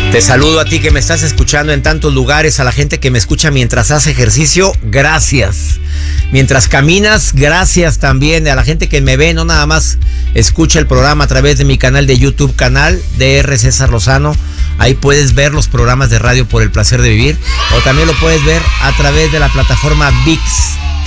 Te saludo a ti que me estás escuchando en tantos lugares, a la gente que me escucha mientras hace ejercicio, gracias. Mientras caminas, gracias también. A la gente que me ve, no nada más escucha el programa a través de mi canal de YouTube, canal DR César Lozano. Ahí puedes ver los programas de radio por el placer de vivir. O también lo puedes ver a través de la plataforma ViX.